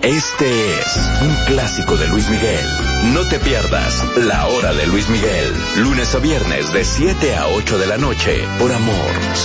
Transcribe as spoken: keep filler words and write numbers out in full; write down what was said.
Este es un clásico de Luis Miguel. No te pierdas La Hora de Luis Miguel, lunes a viernes de siete a ocho de la noche, por Amor